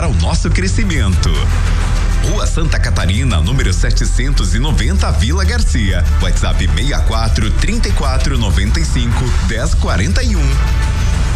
para o nosso crescimento. Rua Santa Catarina, número 790, Vila Garcia. WhatsApp 64 34 95 10 41.